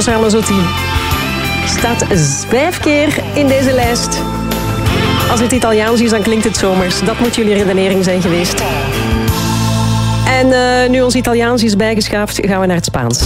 Eros Ramazzotti staat 5 keer in deze lijst. Als het Italiaans is, dan klinkt het zomers. Dat moet jullie redenering zijn geweest. En nu ons Italiaans is bijgeschaafd, gaan we naar het Spaans.